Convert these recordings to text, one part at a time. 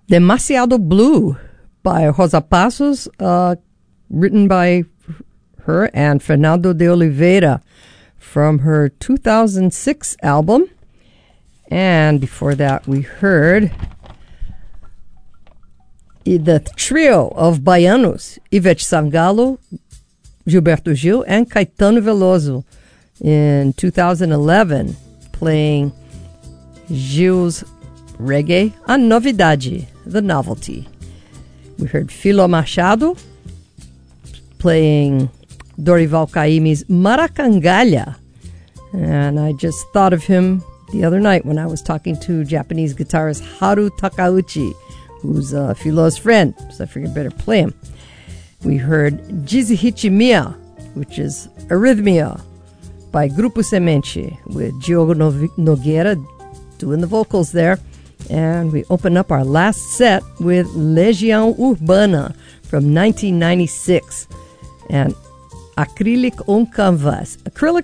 Demasiado Blue by Rosa Passos, written by her and Fernando de Oliveira from her 2006 album. And before that, we heard the trio of baianos, Ivete Sangalo, Gilberto Gil, and Caetano Veloso in 2011, playing Gil's reggae, A Novidade, the novelty. We heard Filo Machado playing Dorival Caymmi's Maracangalha. And I just thought of him the other night when I was talking to Japanese guitarist Haru Takauchi, who's Filo's friend, so I figured I better play him. We heard Jizihichi Mia, which is Arrhythmia by Grupo Semente, with Diogo Nogueira doing the vocals there. And we open up our last set with Legião Urbana from 1996 and Acrylic on Canvas.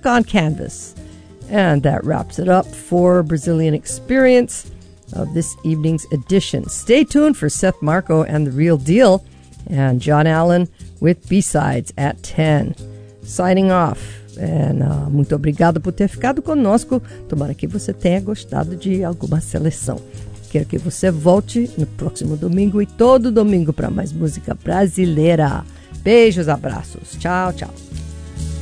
And that wraps it up for Brazilian Experience of this evening's edition. Stay tuned for Seth Marco and The Real Deal and John Allen with B-Sides at 10. Signing off. And muito obrigado por ter ficado conosco. Tomara que você tenha gostado de alguma seleção. Quero que você volte no próximo domingo e todo domingo para mais música brasileira. Beijos, abraços. Tchau, tchau.